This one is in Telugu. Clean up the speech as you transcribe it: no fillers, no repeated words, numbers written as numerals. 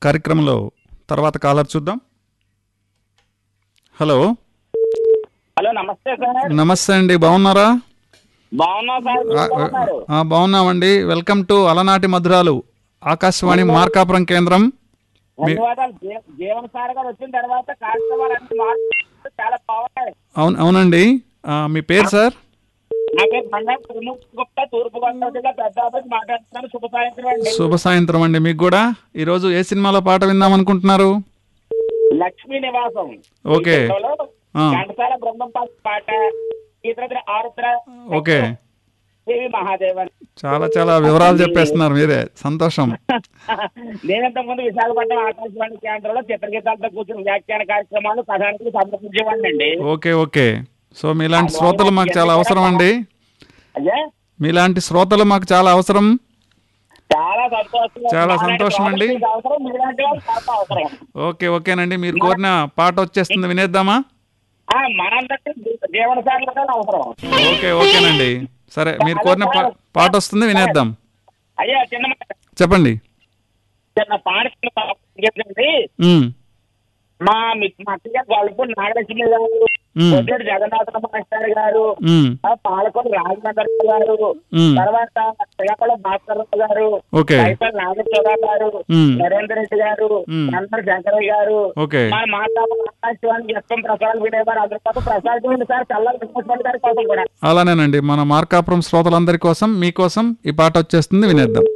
కార్యక్రమంలో తర్వాత కాలర్ చూద్దాం. హలో. హలో, నమస్తే సార్. నమస్తే అండి, బాగున్నారా? బాగున్నా సార్, మీరు బాగున్నారు? బాగున్నామండి. వెల్కమ్ టు అలనాటి మధురాలు, ఆకాశవాణి మార్కాపురం కేంద్రం. ధన్యవాదాలు. జీవన్ సార్ గారు వచ్చిన తర్వాత కార్యక్రమాలన్నీ చాలా బాగున్నాయి. అవునండి. మీ పేరు సార్? నా పేరు బండారు త్రిమూర్తి గుప్తా, తూర్పు గోదావరి జిల్లా పెద్దాపురం మాట్లాడుతున్నాను. శుభ సాయంత్రం అండి. శుభ సాయంత్రం అండి మీకు కూడా. ఈరోజు ఏ సినిమాలో పాట విందాం అనుకుంటున్నారు? లక్ష్మీ నివాసం. ఓకే. ఘంటసాల బృందం పాట, ఆరుద్ర, ఓకే. దేవి మహాదేవన్. చాలా చాలా వివరాలు చెప్పేస్తున్నారు మీరే, సంతోషం. నేనంతకు ముందు విశాఖపట్నం ఆకాశవాణి కేంద్రంలో చిత్రగీతాలతో కూర్చుని వ్యాఖ్యాన కార్యక్రమాలు కథానికి సమర్పించేవాడిని అండి. Okay okay. సో మీలాంటి శ్రోతలు మాకు చాలా అవసరం అండి. మీలాంటి శ్రోతలు మాకు చాలా అవసరం. చాలా సంతోషం అండి. ఓకే ఓకేనండి, మీరు కోరిన పాట వచ్చేస్తుంది, వినేద్దామా? ఓకే ఓకేనండి, సరే మీరు కోరిన పాట వస్తుంది, వినేద్దాం. చెప్పండి. మా అత్తగారు గొల్లపూడి నాగలక్ష్మి గారు, పొద్దుడు జగన్నాథ మాస్టర్ గారు, పాలకొండ రాజమండ్రి గారు, తర్వాత శ్రీకాకుళం భాస్కర్ గారు, నాగేశ్వరరావు గారు, నరేంద్ర రెడ్డి గారు, నందర శంకరయ్య గారు, మన ఆకాశవాణి ఎఫ్ఎం ప్రసారాలు వినేవారు. అందరి కోసం ప్రసారం సార్, చల్లని వెంకటేశ్వర గారి కోసం కూడా. అలానేనండి, మన మార్కాపురం శ్రోతలందరి కోసం, మీకోసం ఈ పాట వచ్చేస్తుంది, వినేద్దాం.